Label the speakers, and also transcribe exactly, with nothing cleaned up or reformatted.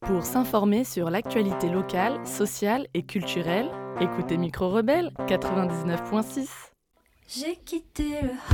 Speaker 1: Pour s'informer sur l'actualité locale, sociale et culturelle, écoutez Micro Rebelle quatre-vingt-dix-neuf point six.
Speaker 2: J'ai quitté le